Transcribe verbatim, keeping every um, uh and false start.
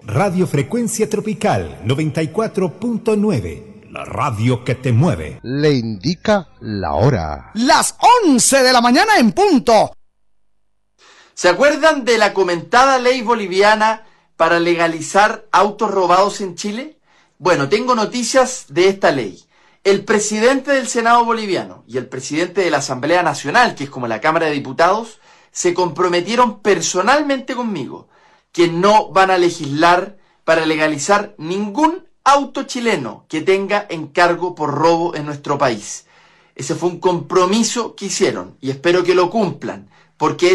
Radio Frecuencia Tropical noventa y cuatro punto nueve, la radio que te mueve. Le indica la hora. Las once de la mañana en punto. ¿Se acuerdan de la comentada ley boliviana para legalizar autos robados en Chile? Bueno, tengo noticias de esta ley. El presidente del Senado boliviano y el presidente de la Asamblea Nacional, que es como la Cámara de Diputados, se comprometieron personalmente conmigo que no van a legislar para legalizar ningún auto chileno que tenga encargo por robo en nuestro país. Ese fue un compromiso que hicieron y espero que lo cumplan, porque